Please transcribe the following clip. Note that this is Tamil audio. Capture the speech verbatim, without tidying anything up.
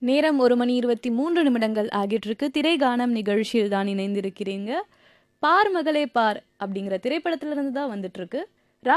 நேரம் ஒரு மணி இருபத்தி மூன்று நிமிடங்கள் ஆகிட்டு இருக்கு. திரைகானம் நிகழ்ச்சியில் தான் இணைந்திருக்கிறீங்க. பார் மகளே பார் அப்படிங்கிற திரைப்படத்துல இருந்து தான் வந்துட்டு இருக்கு.